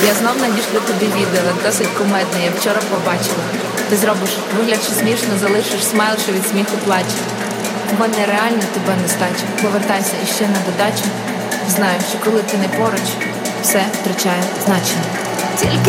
Я знов надішлю тобі відео, досить кумедне, я вчора побачила. Ти зробиш вигляд, що смішно, залишиш смайл, що від сміху плаче. У мене реально тебе нестача. Повертайся іще на додачу. Знаю, що коли ти не поруч, все втрачає значення. Тільки